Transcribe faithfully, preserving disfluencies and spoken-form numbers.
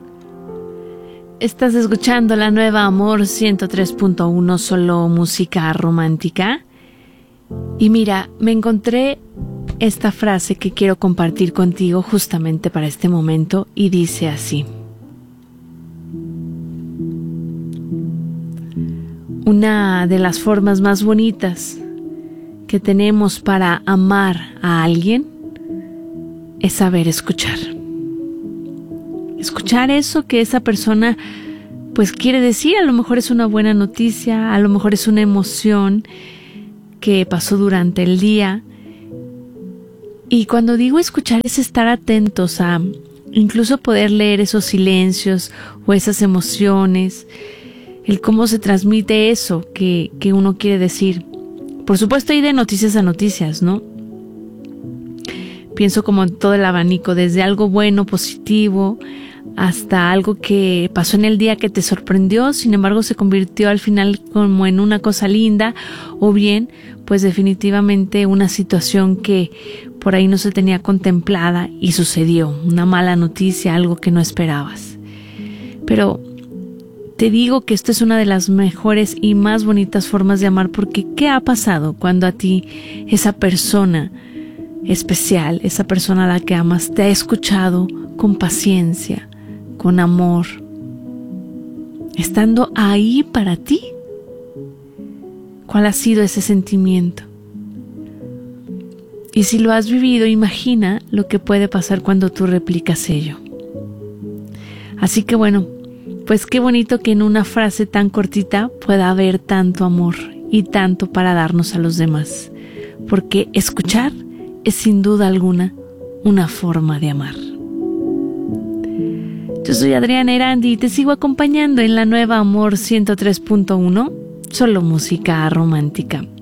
Estás escuchando la nueva Amor ciento tres punto uno, solo música romántica. Y mira, me encontré esta frase que quiero compartir contigo justamente para este momento y dice así: una de las formas más bonitas que tenemos para amar a alguien es saber escuchar. Escuchar eso que esa persona pues quiere decir. A lo mejor es una buena noticia, a lo mejor es una emoción que pasó durante el día. Y cuando digo escuchar es estar atentos a incluso poder leer esos silencios o esas emociones, el cómo se transmite eso que, que uno quiere decir. Por supuesto hay de noticias a noticias, ¿no? Pienso como en todo el abanico, desde algo bueno, positivo, hasta algo que pasó en el día que te sorprendió, sin embargo se convirtió al final como en una cosa linda, o bien, pues definitivamente una situación que por ahí no se tenía contemplada y sucedió, una mala noticia, algo que no esperabas. Pero te digo que esto es una de las mejores y más bonitas formas de amar, porque ¿qué ha pasado cuando a ti esa persona especial, esa persona a la que amas, te ha escuchado con paciencia, con amor, estando ahí para ti? ¿Cuál ha sido ese sentimiento? Y si lo has vivido, imagina lo que puede pasar cuando tú replicas ello. Así que bueno, pues qué bonito que en una frase tan cortita pueda haber tanto amor y tanto para darnos a los demás, porque escuchar es sin duda alguna una forma de amar. Yo soy Adriana Erandi y te sigo acompañando en la nueva Amor ciento tres punto uno, solo música romántica.